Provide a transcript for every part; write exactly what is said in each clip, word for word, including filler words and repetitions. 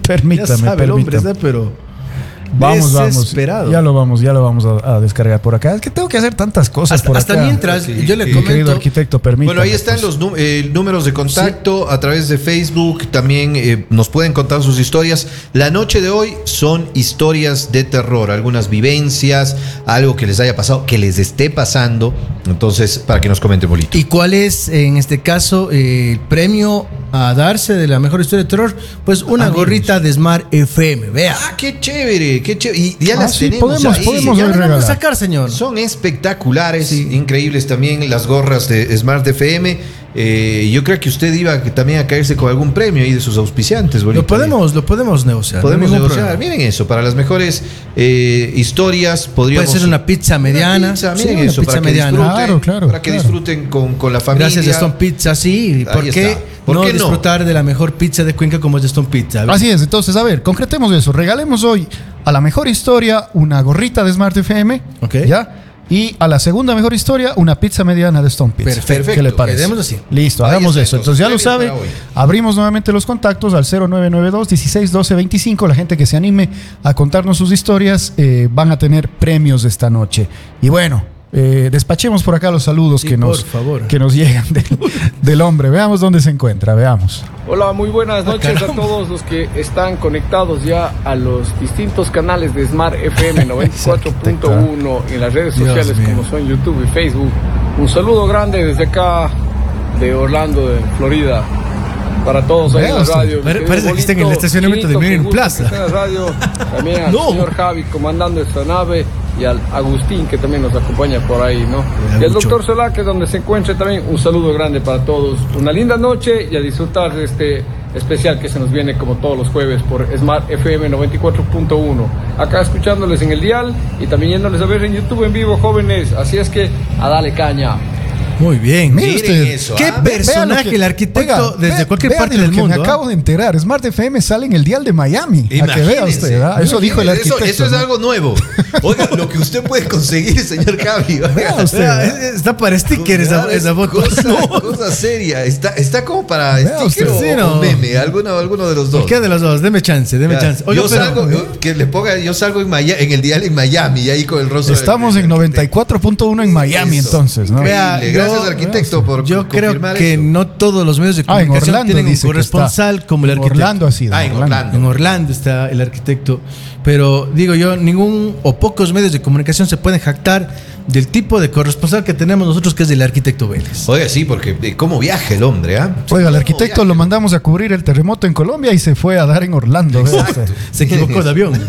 Permítame, ya sabe el hombre, permítame. pero Vamos, vamos. desesperado. Ya lo vamos, ya lo vamos a, a descargar por acá. Es que tengo que hacer tantas cosas Hasta, por hasta acá. mientras, Sí, yo le sí. Mi querido comento. arquitecto, permítame. Bueno, ahí están pues. los nú- eh, números de contacto a través de Facebook. También eh, nos pueden contar sus historias. La noche de hoy son historias de terror, algunas vivencias, algo que les haya pasado, que les esté pasando. Entonces, para que nos comenten, Bolito. ¿Y cuál es, en este caso, eh, el premio a darse de la mejor historia de terror? Pues una Amigos. gorrita de Smart F M. Vea. Ah, qué chévere, qué chévere. Y ya Ah, las sí, tenemos podemos- ahí. podemos Ya hoy le vamos a regalar. sacar, señor. Son espectaculares, increíbles también las gorras de Smart F M. Eh, yo creo que usted iba a- también a caerse con algún premio ahí de sus auspiciantes, Bolito. Lo podemos, lo podemos negociar. Podemos no hay ningún negociar. problema. Miren eso, para las mejores eh, historias podríamos. Puede ser una pizza mediana. Una pizza, Sí, miren una eso, pizza para que mediana. disfruten, Claro, claro, para que claro. disfruten con, con la familia. Gracias a Stone Pizza, sí. ¿Por Ahí qué, está. ¿Por no qué no? disfrutar de la mejor pizza de Cuenca como es de Stone Pizza? Así es, entonces, a ver, concretemos eso. Regalemos hoy a la mejor historia una gorrita de Smart F M. Ok. ¿Ya? Y a la segunda mejor historia, una pizza mediana de Stone Pizza. Perfecto. ¿Qué le parece? Quedemos así. Listo, Ahí hagamos está, eso. Entonces, entonces, ya lo premio sabe. para hoy. Abrimos nuevamente los contactos al cero nueve nueve dos, dieciséis, doce, veinticinco. La gente que se anime a contarnos sus historias eh, van a tener premios esta noche. Y bueno, eh, despachemos por acá los saludos Sí, que, nos, por favor. que nos llegan del, del hombre. Veamos dónde se encuentra, veamos. Hola, muy buenas noches a todos los que están conectados ya a los distintos canales de Smart F M noventa y cuatro punto uno en las redes Dios sociales mío. como son YouTube y Facebook. Un saludo grande desde acá de Orlando, de Florida, para todos ahí en la Vea usted. radio. Pare- Mi parece querido que está en el Bolito, estacionamiento de Chinito, Miren qué gusto Plaza. que esté en la radio. También al No. señor Javi comandando esta nave y al Agustín que también nos acompaña por ahí, ¿no? Y al Agucho. doctor Solá, que es donde se encuentre también, un saludo grande para todos. Una linda noche y a disfrutar de este especial que se nos viene como todos los jueves por Smart F M noventa y cuatro punto uno. Acá escuchándoles en el dial y también yéndoles a ver en YouTube en vivo, jóvenes. Así es que a darle caña. Muy bien. Mire Miren usted. eso, Qué ah. personaje, Vea lo que- el arquitecto Oiga, desde vea- cualquier vea parte de lo del que mundo. me ¿ah? acabo de enterar. Smart F M sale en el dial de Miami. A que vea Imagínense. usted, ¿ah? Eso dijo el Eso- arquitecto. Eso, es ¿no? algo nuevo. Oiga, lo que usted puede conseguir, señor Javi. Vea usted. Vea, ¿eh? es- Está para sticker esa, Claro, es esa foto. Cosa, No. cosa seria. Está, está como para Vea sticker usted, o, sí, no. o meme. Alguno, alguno de los dos. ¿Qué de los dos? Deme chance, deme Ya, chance. Oiga, yo pero- salgo, yo- que le ponga, yo salgo en, Maya- en el dial en Miami, y ahí con el rostro. Estamos del- en del noventa y cuatro punto uno en Miami, Eso. entonces, ¿no? Vea, Increíble. yo- Gracias, arquitecto, por Yo creo confirmar que eso. no todos los medios de Ah, en comunicación Orlando tienen un dice que corresponsal está. como el En arquitecto. Orlando ha sido. Ah, en Orlando. En Orlando está el arquitecto. Pero digo yo, ningún o pocos medios de comunicación se pueden jactar del tipo de corresponsal que tenemos nosotros, que es el arquitecto Vélez. Oiga, sí, porque eh, cómo viaja el hombre, ¿ah? Oiga, el ¿Cómo arquitecto viaja? lo mandamos a cubrir el terremoto en Colombia y se fue a dar en Orlando. vea usted. Se equivocó de avión.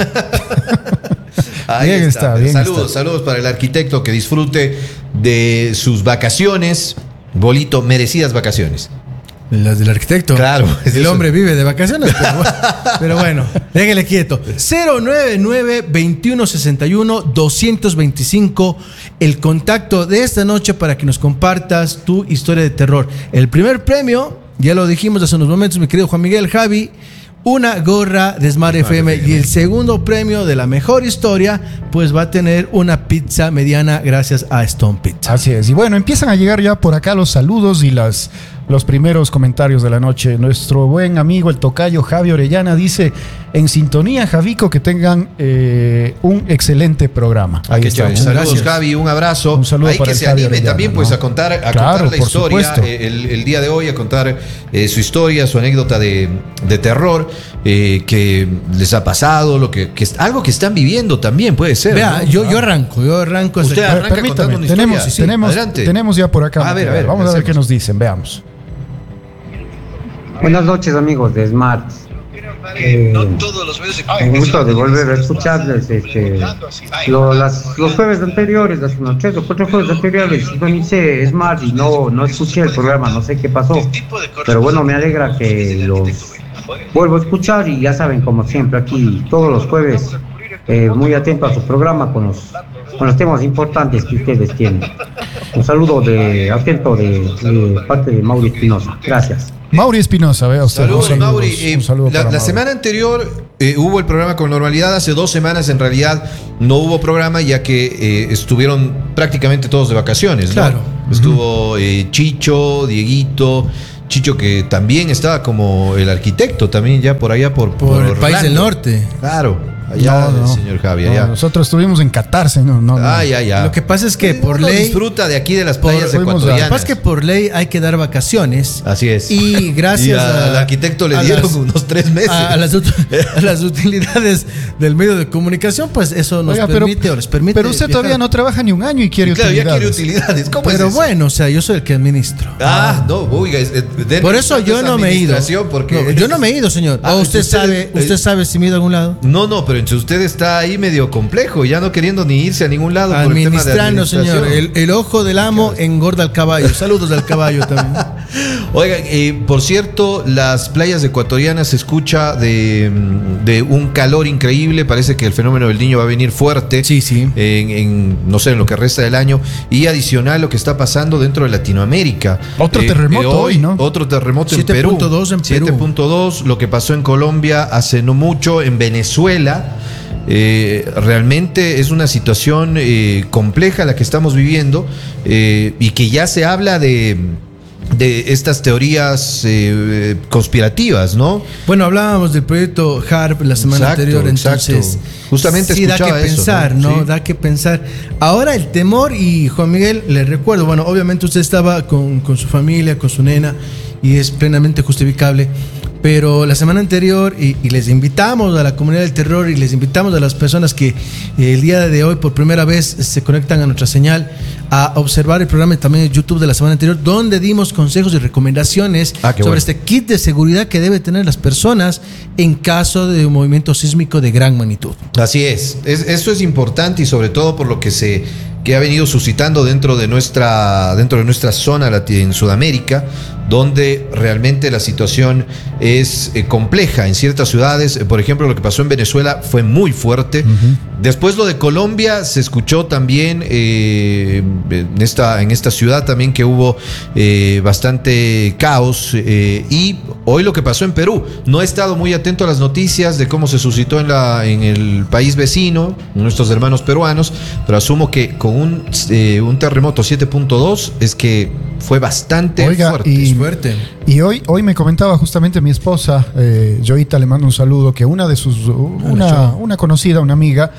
Ahí Bien está, bien saludos, está. saludos para el arquitecto, que disfrute de sus vacaciones. Bolito, merecidas vacaciones. Las del arquitecto. Claro. El hombre vive de vacaciones, pero bueno, pero bueno, déjale quieto. cero nueve nueve, veintiuno sesenta y uno, doscientos veinticinco, el contacto de esta noche para que nos compartas tu historia de terror. El primer premio, ya lo dijimos hace unos momentos, mi querido Juan Miguel Javi, una gorra de Smart F M. Y el segundo premio de la mejor historia, pues va a tener una pizza mediana gracias a Stone Pizza. Así es. Y bueno, empiezan a llegar ya por acá los saludos y las, los primeros comentarios de la noche. Nuestro buen amigo, el tocayo Javi Orellana, dice: en sintonía, Javico, que tengan eh, un excelente programa. Ah, qué chévere. estamos. Saludos, Gracias. Javi, un abrazo. Un saludo Ahí para que el se Javi anime Orellana, también, pues, ¿no? a contar, a Claro, contar la por historia supuesto. eh, el, el día de hoy, a contar eh, su historia, su anécdota de, de terror, eh, que les ha pasado, lo que, que es- algo que están viviendo también puede ser. Vea, ¿no? yo, yo arranco, yo arranco. hasta Usted que- arranca Permítame, contando una historia. tenemos, Sí, sí, tenemos, adelante. tenemos ya por acá. A ver, a ver, Vamos a ver pensemos. qué nos dicen, veamos. Buenas noches, amigos de Smart. Eh, un gusto de volver a escucharles. Este, lo- las- los jueves anteriores, hace unos tres o cuatro jueves anteriores, sintonicé Smart y no, no escuché el programa, no sé qué pasó. Pero bueno, me alegra que los vuelvo a escuchar y ya saben, como siempre, aquí todos los jueves, eh, muy atento a su programa con los, con los temas importantes que ustedes tienen. Un saludo de atento de, de parte de Mauri Espinosa. Gracias. Mauri Espinosa, vea usted. Saludos, un Mauri. Eh, un saludo la para la Mauri. semana anterior eh, hubo el programa con normalidad. Hace dos semanas, en realidad, no hubo programa, ya que eh, estuvieron prácticamente todos de vacaciones, ¿no? Claro. Estuvo eh, Chicho, Dieguito, Chicho que también estaba como el arquitecto, también ya por allá por, por, por el país del norte. Claro. Allá, no, no, señor Javi, no, allá. nosotros estuvimos en Catarse, no, no, no. Ah, ya, ya. Lo que pasa es que por Uno ley disfruta de aquí de las playas por, ecuatorianas. Lo que pasa es que por ley hay que dar vacaciones. Así es. Y gracias y a, al arquitecto le dieron las, unos tres meses. A, a, las, a las utilidades del medio de comunicación, pues eso nos Oiga, permite pero, o les permite. Pero usted viajar. Todavía no trabaja ni un año y quiere y claro, utilidades. Ya quiere utilidades. ¿Cómo pero es eso? Bueno, o sea, yo soy el que administro. Ah, no, oiga, es, es, por eso yo no me he ido. Porque no, yo no me he ido, señor. Ah, ¿O usted, usted sabe, usted sabe si me he ido a algún lado? No, no, pero entre usted está ahí medio complejo, ya no queriendo ni irse a ningún lado. Administrando, señor. El, el ojo del amo engorda al caballo. Saludos al caballo también. Oiga, eh, por cierto, las playas ecuatorianas se escucha de, de un calor increíble. Parece que el fenómeno del Niño va a venir fuerte. Sí, sí. En, en no sé, en lo que resta del año. Y adicional lo que está pasando dentro de Latinoamérica. Otro eh, terremoto eh, hoy, hoy, ¿no? Otro terremoto en Perú. siete punto dos en Perú. siete punto dos, lo que pasó en Colombia hace no mucho, en Venezuela. Eh, realmente es una situación eh, compleja la que estamos viviendo eh, y que ya se habla de, de estas teorías eh, conspirativas, ¿no? Bueno, hablábamos del proyecto HARP la semana exacto, anterior, entonces exacto. Justamente sí da que eso, pensar, ¿no? ¿no? Sí. Da que pensar. Ahora el temor, y Juan Miguel, le recuerdo, bueno, obviamente usted estaba con, con su familia, con su nena, y es plenamente justificable. Pero la semana anterior, y, y les invitamos a la comunidad del terror y les invitamos a las personas que eh, el día de hoy por primera vez se conectan a nuestra señal a observar el programa también de YouTube de la semana anterior, donde dimos consejos y recomendaciones ah, sobre bueno. este kit de seguridad que deben tener las personas en caso de un movimiento sísmico de gran magnitud. Así es, es eso es importante y sobre todo por lo que se que ha venido suscitando dentro de nuestra dentro de nuestra zona en Sudamérica, donde realmente la situación es eh, compleja en ciertas ciudades. Por ejemplo, lo que pasó en Venezuela fue muy fuerte. Uh-huh. Después lo de Colombia se escuchó también eh, en esta en esta ciudad también que hubo eh, bastante caos eh, y hoy lo que pasó en Perú. No he estado muy atento a las noticias de cómo se suscitó en la en el país vecino, nuestros hermanos peruanos, pero asumo que con un eh, un terremoto siete punto dos es que fue bastante Oiga, fuerte. Y, fuerte. y hoy, hoy me comentaba justamente mi esposa, eh, Joita, le mando un saludo, que una de sus, una, una conocida, una amiga,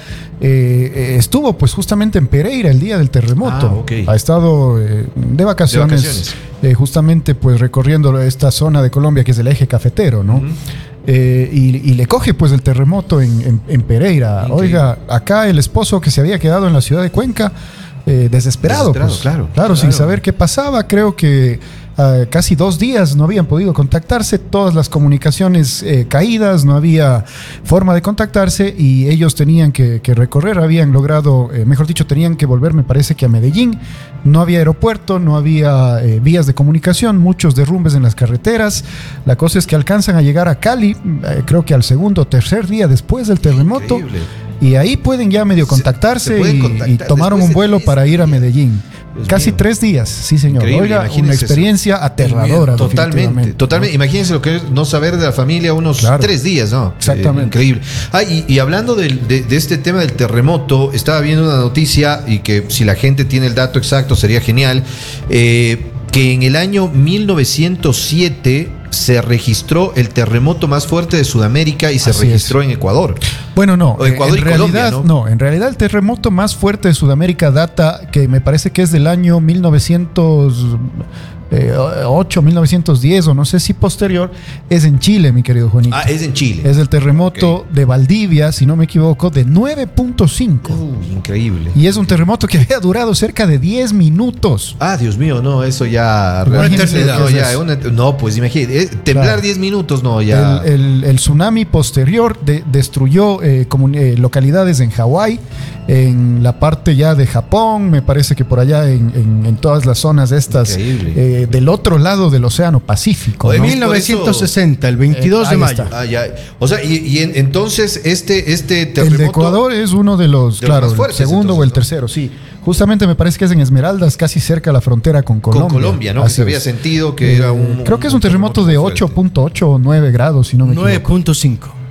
eh, estuvo pues justamente en Pereira el día del terremoto. Ah, okay. Ha estado eh, de vacaciones, de vacaciones. Eh, justamente pues recorriendo esta zona de Colombia que es el eje cafetero, ¿no? Uh-huh. Eh, y, y le coge pues el terremoto en, en, en Pereira. Okay. Oiga, acá el esposo que se había quedado en la ciudad de Cuenca, Eh, desesperado, desesperado pues, claro, claro, claro, sin saber qué pasaba. Creo que uh, casi dos días no habían podido contactarse, todas las comunicaciones eh, caídas, no había forma de contactarse y ellos tenían que, que recorrer, habían logrado, eh, mejor dicho, tenían que volver, me parece que a Medellín. No había aeropuerto, no había eh, vías de comunicación, muchos derrumbes en las carreteras. La cosa es que alcanzan a llegar a Cali, eh, creo que al segundo o tercer día después del terremoto. Increíble. Y ahí pueden ya medio contactarse se, se y, contactar. y tomaron un vuelo para ir a Medellín. Dios Casi mío. tres días, sí señor. Oiga, una experiencia eso. aterradora. Totalmente, totalmente. ¿No? Imagínense lo que es no saber de la familia unos claro. tres días, ¿no? Exactamente. Eh, increíble. Ah, y, y hablando de, de, de este tema del terremoto, estaba viendo una noticia y que si la gente tiene el dato exacto sería genial, eh, que en el año mil novecientos siete se registró el terremoto más fuerte de Sudamérica y se Así registró es. en Ecuador. Bueno, no, o Ecuador en y realidad, Colombia, ¿no? no, en realidad el terremoto más fuerte de Sudamérica data, que me parece que es del año mil novecientos ocho, mil novecientos diez o no sé si posterior, es en Chile, mi querido Juanito. Ah, es en Chile. Es el terremoto okay. de Valdivia, si no me equivoco, de nueve punto cinco. Uh, increíble. Y es un terremoto que había durado cerca de diez minutos. Ah, Dios mío, no, eso ya... Una eternidad. No, ya, una, no, pues imagínate, eh, temblar claro. diez minutos, no, ya... El, el, el tsunami posterior de, destruyó eh, comun, eh, localidades en Hawái, en la parte ya de Japón, me parece que por allá en, en, en todas las zonas estas... Eh, del otro lado del Océano Pacífico, ¿no? mil novecientos sesenta, el veintidós eh, de mayo. Ah, ya. O sea, y, y en, entonces este, este terremoto... El de Ecuador es uno de los, de claro, los fuertes, el segundo entonces, o el tercero, ¿no? Sí. Justamente me parece que es en Esmeraldas, casi cerca de la frontera con Colombia. Con Colombia, ¿no? Así que se había es. sentido que eh, era un... Creo que es un terremoto, terremoto de ocho punto ocho o nueve grados, si no me equivoco. nueve punto cinco.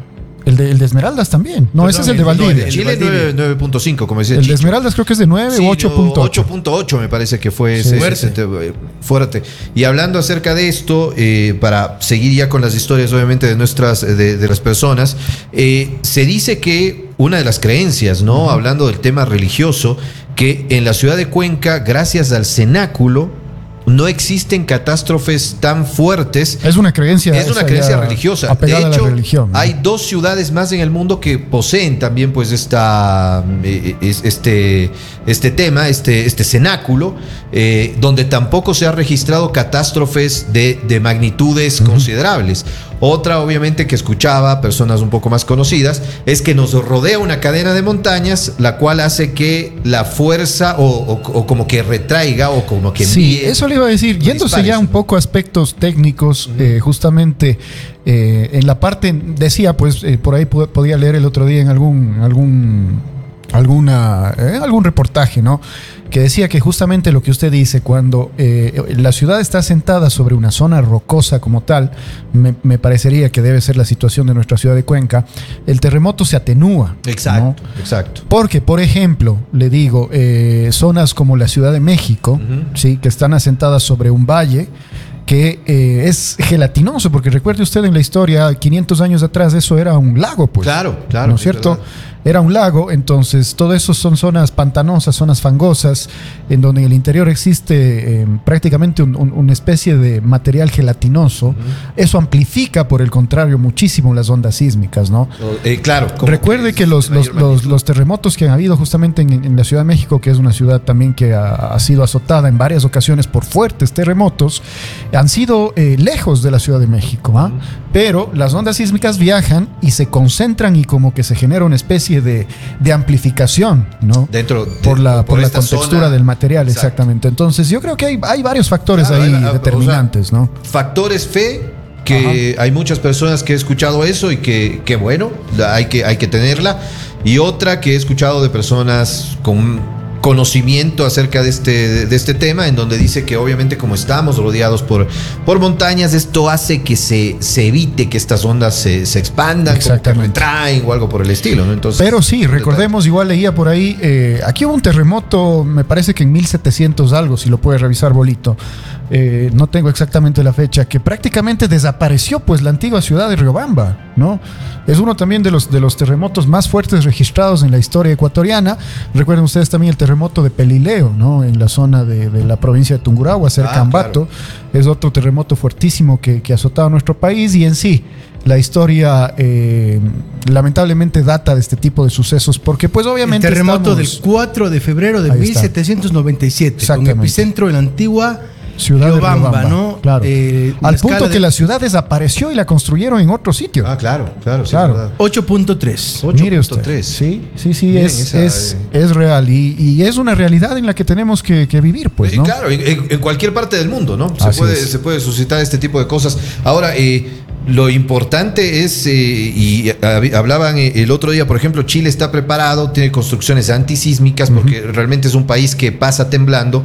El de, el de Esmeraldas también. No, Perdón, ese es el de Valdivia. El Chile nueve punto cinco, como decía El Chicho. de Esmeraldas creo que es de nueve Sí, o ocho punto ocho. ocho punto ocho me parece que fue Sí, ese, fuerte. ese te- fuerte. Y hablando acerca de esto, eh, para seguir ya con las historias obviamente de nuestras, de, de las personas, eh, se dice que una de las creencias, ¿no? Uh-huh. Hablando del tema religioso, que en la ciudad de Cuenca, gracias al cenáculo, no existen catástrofes tan fuertes. Es una creencia. Es una creencia religiosa. De hecho, religión, ¿no? Hay dos ciudades más en el mundo que poseen también, pues, esta, eh, este, este tema, este, este cenáculo, eh, donde tampoco se ha registrado catástrofes de, de magnitudes uh-huh. considerables. Otra, obviamente, que escuchaba personas un poco más conocidas, es que nos rodea una cadena de montañas, la cual hace que la fuerza o, o, o como que retraiga o como que envíe. Sí, eso le iba a decir. Yéndose dispares, ya un poco a aspectos técnicos, uh-huh. eh, justamente eh, en la parte, decía, pues, eh, por ahí pod- podía leer el otro día en algún, algún, alguna, eh, algún reportaje, ¿no? Que decía que justamente lo que usted dice, cuando eh, la ciudad está asentada sobre una zona rocosa como tal, me, me parecería que debe ser la situación de nuestra ciudad de Cuenca, el terremoto se atenúa. Exacto, ¿no? exacto. Porque, por ejemplo, le digo, eh, zonas como la Ciudad de México, uh-huh. sí, que están asentadas sobre un valle, que eh, es gelatinoso, porque recuerde usted en la historia, quinientos años atrás, eso era un lago, pues. Claro, claro. ¿No es cierto? Verdad. Era un lago, entonces todo eso son zonas pantanosas, zonas fangosas, en donde en el interior existe eh, prácticamente un, un, una especie de material gelatinoso. Uh-huh. Eso amplifica, por el contrario, muchísimo las ondas sísmicas, ¿no? Eh, claro. Recuerde que, que los, los, los, los terremotos que han habido justamente en, en la Ciudad de México, que es una ciudad también que ha, ha sido azotada en varias ocasiones por fuertes terremotos, han sido eh, lejos de la Ciudad de México, ¿ah? Uh-huh. Pero las ondas sísmicas viajan y se concentran y como que se genera una especie De, de amplificación, ¿no? Dentro de, por la, por por la contextura zona, del material, exacto. Exactamente. Entonces, yo creo que hay, hay varios factores claro, ahí hay, determinantes, o sea, ¿no? Factores fe, que Ajá. hay muchas personas que he escuchado eso y que, que bueno, hay que, hay que tenerla. Y otra que he escuchado de personas con conocimiento acerca de este, de este tema, en donde dice que obviamente como estamos rodeados por, por montañas, esto hace que se, se evite que estas ondas se, se expandan, como que retraen o algo por el estilo, ¿no? Entonces, pero sí, recordemos, igual leía por ahí, eh, aquí hubo un terremoto, me parece que en mil setecientos algo, si lo puede revisar Bolito, eh, no tengo exactamente la fecha, que prácticamente desapareció pues la antigua ciudad de Riobamba, ¿no? Es uno también de los, de los terremotos más fuertes registrados en la historia ecuatoriana. Recuerden ustedes también el terremoto de Pelileo, ¿no? En la zona de, de la provincia de Tungurahua, cerca de ah, Ambato. Claro. Es otro terremoto fuertísimo que, que ha azotado a nuestro país, y en sí la historia eh, lamentablemente data de este tipo de sucesos, porque pues obviamente el terremoto estamos... del cuatro de febrero de mil setecientos noventa y siete, con epicentro en la antigua ciudad Riobamba, de Riobamba, ¿no? Claro. Eh, Al punto que de... la ciudad desapareció y la construyeron en otro sitio. Ah, claro, claro, claro. Sí, ocho punto tres. Mire usted. Sí, sí, sí, Miren es, esa, es, eh. es real y, y es una realidad en la que tenemos que, que vivir, pues, ¿no? Claro, en, en cualquier parte del mundo, ¿no? Se puede, se puede suscitar este tipo de cosas. Ahora, eh, lo importante es, eh, y hablaban el otro día, por ejemplo, Chile está preparado, tiene construcciones antisísmicas, porque uh-huh. realmente es un país que pasa temblando,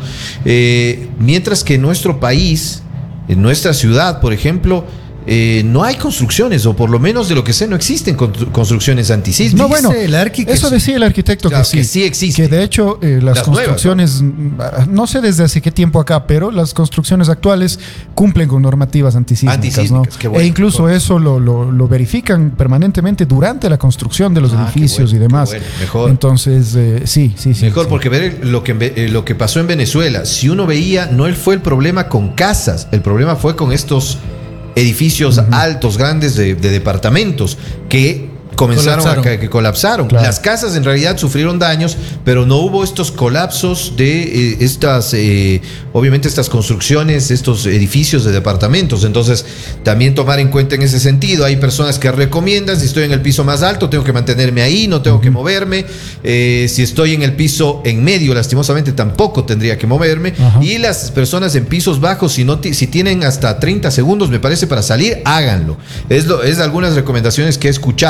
eh, mientras que en nuestro país, en nuestra ciudad, por ejemplo, Eh, no hay construcciones, o por lo menos de lo que sé, no existen construcciones antisísmicas. No, bueno, eso decía el arquitecto claro, que sí, que sí existe. Que de hecho eh, las, las construcciones, nuevas, ¿no? no sé desde hace qué tiempo acá, pero las construcciones actuales cumplen con normativas antisísmicas, antisísmicas, ¿no? Qué bueno, e incluso bueno. eso lo, lo, lo verifican permanentemente durante la construcción de los ah, edificios bueno, y demás. Bueno, mejor. Entonces, eh, sí, sí, sí. Mejor, sí. porque ver lo que, eh, lo que pasó en Venezuela, si uno veía, no fue el problema con casas, el problema fue con estos edificios uh-huh. altos, grandes de, de departamentos que comenzaron colapsaron. a que colapsaron. Claro. Las casas en realidad sufrieron daños, pero no hubo estos colapsos de eh, estas, eh, obviamente estas construcciones, estos edificios de departamentos. Entonces, también tomar en cuenta en ese sentido. Hay personas que recomiendan, si estoy en el piso más alto, tengo que mantenerme ahí, no tengo uh-huh. que moverme. Eh, si estoy en el piso en medio, lastimosamente tampoco tendría que moverme. Uh-huh. Y las personas en pisos bajos, si, no t- si tienen hasta treinta segundos, me parece, para salir, háganlo. Es, lo, es algunas recomendaciones que he escuchado.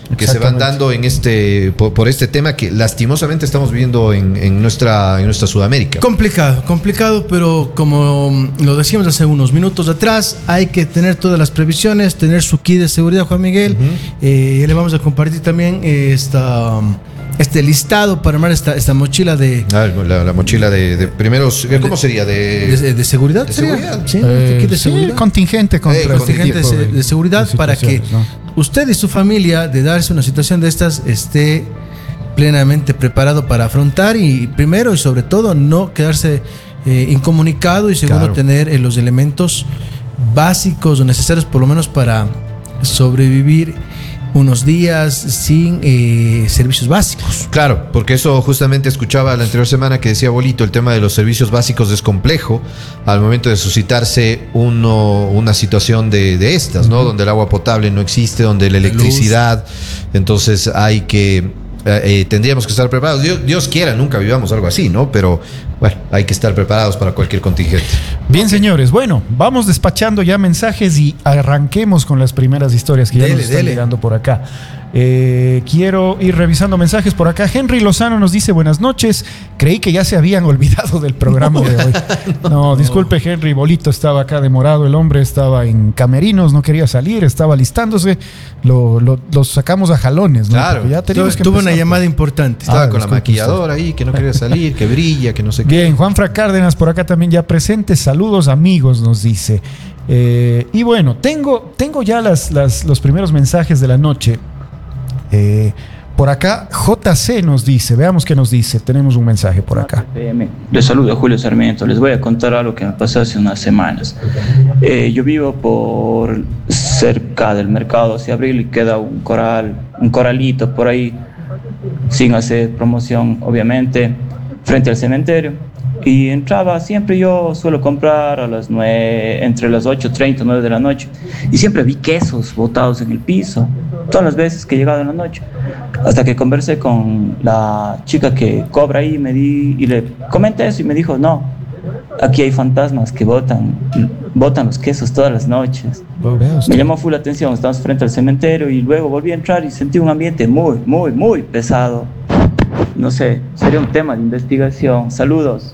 que se van dando en este por, por este tema que lastimosamente estamos viviendo en, en nuestra en nuestra Sudamérica. Complicado, complicado, pero como lo decíamos hace unos minutos atrás, hay que tener todas las previsiones, tener su kit de seguridad, Juan Miguel. Uh-huh. eh, ya le vamos a compartir también eh, esta este listado para armar esta, esta mochila de ah, la, la mochila de, de primeros, ¿cómo sería? De, de, de seguridad, de seguridad. Sí, eh, kit de seguridad. Sí, contingente contra eh, contingente este de, de seguridad de para que ¿no? usted y su familia, de darse una situación de estas, esté plenamente preparado para afrontar y primero y sobre todo no quedarse eh, incomunicado y segundo claro. tener eh, los elementos básicos o necesarios por lo menos para sobrevivir unos días sin eh, servicios básicos. Claro, porque eso justamente escuchaba la anterior semana que decía Bolito, el tema de los servicios básicos es complejo al momento de suscitarse uno, una situación de, de estas, ¿no? Uh-huh. Donde el agua potable no existe, donde la electricidad, entonces hay que... Eh, tendríamos que estar preparados. Dios, Dios quiera, nunca vivamos algo así, ¿no? Pero bueno, hay que estar preparados para cualquier contingente. Bien, señores, bueno, vamos despachando ya mensajes y arranquemos con las primeras historias que ya dele, nos están dele. llegando por acá. Eh, quiero ir revisando mensajes por acá. Henry Lozano nos dice buenas noches. Creí que ya se habían olvidado del programa no. de hoy. No, no, disculpe, Henry. Bolito estaba acá demorado. El hombre estaba en camerinos, no quería salir, estaba alistándose. Lo, lo, lo sacamos a jalones, ¿no? Claro. Porque ya teníamos que tuvo una llamada importante. Estaba ah, con la maquilladora ahí, que no quería salir, que brilla, que no sé qué. Bien, Juanfra Cárdenas por acá también ya presente. Saludos, amigos, nos dice. Eh, y bueno, tengo, tengo ya las, las, los primeros mensajes de la noche. Eh, por acá J C nos dice, veamos qué nos dice. Tenemos un mensaje por acá. Les saludo a Julio Sarmiento. Les voy a contar algo que me pasó hace unas semanas. eh, Yo vivo por cerca del mercado hacia Abril y queda un coral, un coralito por ahí, sin hacer promoción obviamente, frente al cementerio. Y entraba, siempre yo suelo comprar a las nueve, entre las ocho treinta, nueve de la noche. Y siempre vi quesos botados en el piso, todas las veces que he llegado en la noche. Hasta que conversé con la chica que cobra ahí me di, y le comenté eso y me dijo, no, aquí hay fantasmas que botan, botan los quesos todas las noches. Me llamó full la atención, estábamos frente al cementerio y luego volví a entrar y sentí un ambiente muy, muy, muy pesado. No sé, sería un tema de investigación. Saludos.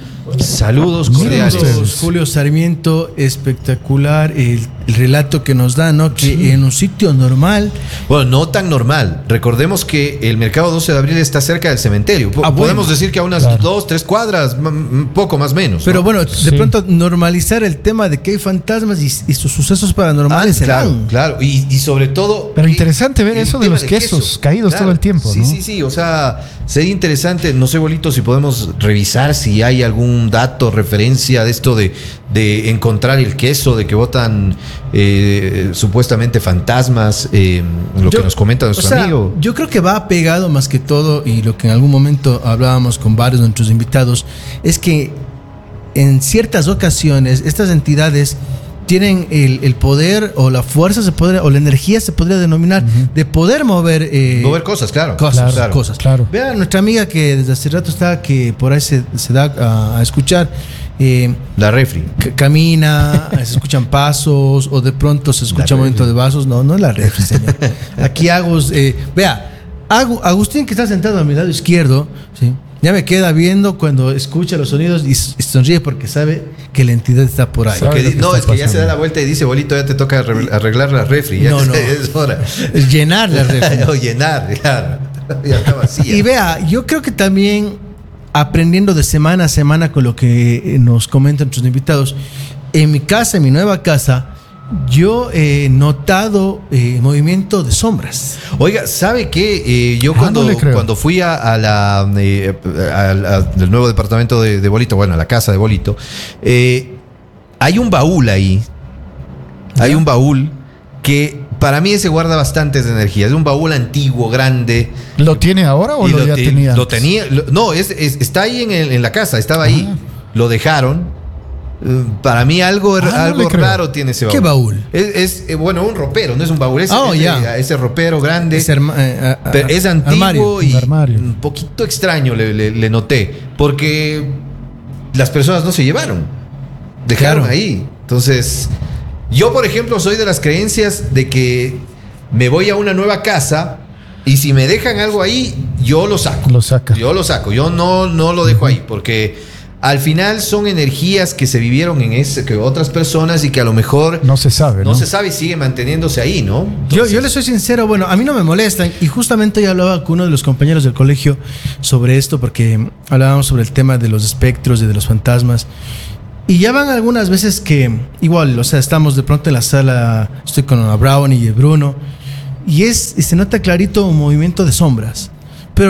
Saludos cordiales. Saludos, Julio Sarmiento, espectacular el, el relato que nos da, ¿no? Que sí. En un sitio normal. Bueno, no tan normal. Recordemos que el mercado doce de abril está cerca del cementerio. Ah, Podemos bueno, decir que a unas claro. dos, tres cuadras, un poco más menos. Pero ¿no? bueno, de sí. pronto normalizar el tema de que hay fantasmas y, y sus sucesos paranormales. Ah, claro, claro. Y, y sobre todo. Pero interesante ver eso de los de quesos queso. caídos claro. todo el tiempo. Sí, ¿no? sí, sí. O sea, sería interesante. No sé, Bolito, si podemos revisar si hay algún un dato, referencia de esto de, de encontrar el queso, de que botan eh, supuestamente fantasmas, eh, lo yo, que nos comenta nuestro o sea, amigo. Yo creo que va pegado más que todo, y lo que en algún momento hablábamos con varios de nuestros invitados, es que en ciertas ocasiones estas entidades tienen el, el poder o la fuerza se podría, o la energía se podría denominar, uh-huh. de poder mover eh, mover cosas, claro. Cosas, claro, claro. cosas. Claro. Vean, nuestra amiga que desde hace rato está, que por ahí se, se da a, a escuchar. Eh, la refri. C- camina, se escuchan pasos, o de pronto se escucha un movimiento de vasos. No, no es la refri, señor. Aquí Agus, eh, vea, Agustín, que está sentado a mi lado izquierdo, ¿sí? Ya me queda viendo cuando escucha los sonidos y sonríe porque sabe que la entidad está por ahí. Que, no, es que pasando. Ya se da la vuelta y dice, Bolito, ya te toca arreglar la refri. Ya no, no. Es hora. Es llenar la refri. O llenar, claro. Ya está vacía. Y vea, yo creo que también aprendiendo de semana a semana con lo que nos comentan nuestros invitados, en mi casa, en mi nueva casa, yo he notado eh, movimiento de sombras. Oiga, ¿sabe qué? Eh, yo ah, cuando, no cuando fui a, a la eh, al nuevo departamento de, de Bolito, bueno, a la casa de Bolito, eh, hay un baúl ahí. ¿Ya? Hay un baúl que para mí ese guarda bastantes energía. Es un baúl antiguo, grande. ¿Lo tiene ahora o lo, lo ya te, tenía? Lo tenía. Lo, no, es, es, está ahí en, el, en la casa, estaba ah. ahí. Lo dejaron. Para mí algo, ah, algo no raro tiene ese baúl. ¿Qué baúl? Es, es bueno, un ropero, no es un baúl, es oh, ese, yeah. ese ropero grande. Es, herma, eh, a, es antiguo armario, y armario. Un poquito extraño le, le, le noté, porque las personas no se llevaron, dejaron claro. ahí. Entonces, yo por ejemplo soy de las creencias de que me voy a una nueva casa Y si me dejan algo ahí, yo lo saco. Lo saca. Yo lo saco. Yo no, no lo dejo ahí porque al final son energías que se vivieron en ese, que otras personas y que a lo mejor no se sabe, ¿no? No se sabe y sigue manteniéndose ahí, ¿no? Entonces, yo, yo le soy sincero, bueno, a mí no me molestan y justamente yo hablaba con uno de los compañeros del colegio sobre esto porque hablábamos sobre el tema de los espectros y de los fantasmas. Y ya van algunas veces que igual, o sea, estamos de pronto en la sala, estoy con a Brown y Bruno y es y se nota clarito un movimiento de sombras. Pero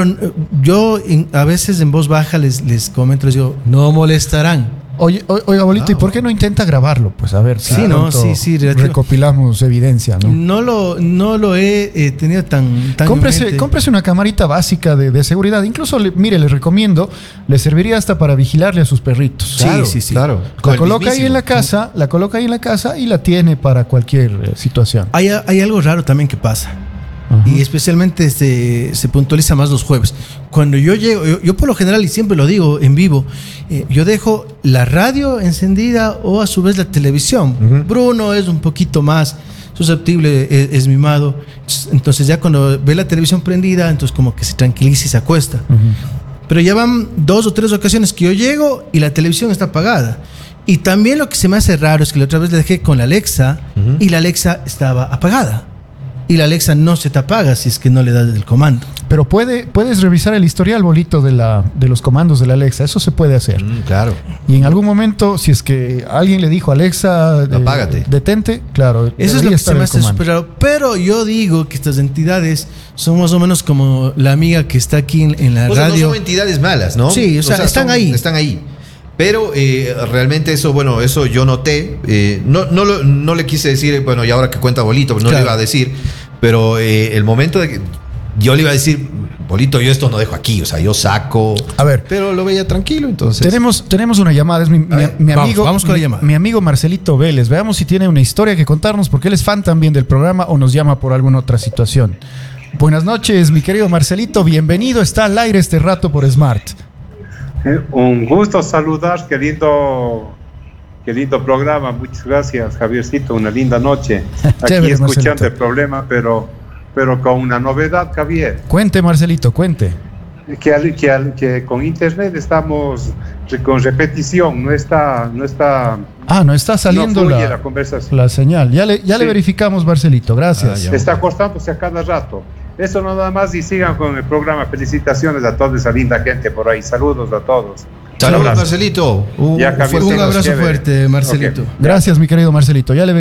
yo en, a veces en voz baja les, les comento, les digo, no molestarán. Oye, oiga, abuelito, ¿y por qué no intenta grabarlo? Pues a ver si sí, no, sí, sí, recopilamos evidencia, ¿no? No lo, no lo he eh, tenido tan, tan cómprese, cómprese una camarita básica de, de seguridad. Incluso, le, mire, les recomiendo, le serviría hasta para vigilarle a sus perritos. Claro, sí, sí, sí. Claro. La coloca ahí en la casa, la coloca ahí en la casa y la tiene para cualquier eh, situación. Hay, hay algo raro también que pasa. Uh-huh. Y especialmente se, se puntualiza más los jueves. Cuando yo llego, yo, yo por lo general, y siempre lo digo en vivo, eh, yo dejo la radio encendida o a su vez la televisión. Uh-huh. Bruno es un poquito más susceptible, es, es mimado. Entonces ya cuando ve la televisión prendida, entonces como que se tranquiliza y se acuesta. Uh-huh. Pero ya van dos o tres ocasiones que yo llego y la televisión está apagada. Y también lo que se me hace raro es que la otra vez le dejé con la Alexa uh-huh. y la Alexa estaba apagada. Y la Alexa no se te apaga si es que no le das el comando. Pero puede, puedes revisar el historial, bolito, de, la, de los comandos de la Alexa. Eso se puede hacer. Mm, claro. Y en algún momento, si es que alguien le dijo, Alexa, apágate, eh, detente, claro. Eso es lo que se me hace súper raro. Pero yo digo que estas entidades son más o menos como la amiga que está aquí en, en la o radio. Sea, no son entidades malas, ¿no? Sí, o sea, o sea están son, ahí. Están ahí. Pero eh, realmente eso, bueno, eso yo noté. Eh, no, no, lo, no le quise decir, bueno, y ahora que cuenta Bolito, no claro. le iba a decir. Pero eh, el momento de que yo le iba a decir, Bolito, yo esto no dejo aquí, o sea, yo saco. A ver. Pero lo veía tranquilo, entonces. Tenemos, tenemos una llamada, es mi, mi, mi vamos, amigo. Vamos con mi, la llamada. Mi amigo Marcelito Vélez. Veamos si tiene una historia que contarnos, porque él es fan también del programa o nos llama por alguna otra situación. Buenas noches, mi querido Marcelito, bienvenido. Está al aire este rato por Smart. Eh, un gusto saludar, qué lindo. Qué lindo programa, muchas gracias, Javiercito, una linda noche. Aquí Chévere, escuchando Marcelito. El problema, pero, pero con una novedad, Javier. Cuente, Marcelito, cuente. Que, al, que, al, que con internet estamos con repetición, no está... No está ah, no está saliendo no la, la, conversación. la señal. Ya le, ya sí. le verificamos, Marcelito, gracias. Ah, está cortándose a cada rato. Eso no nada más y sigan con el programa. Felicitaciones a toda esa linda gente por ahí. Saludos a todos. Saludos, Marcelito. Un, un abrazo fuerte, Marcelito. Okay. Gracias, mi querido Marcelito. Ya le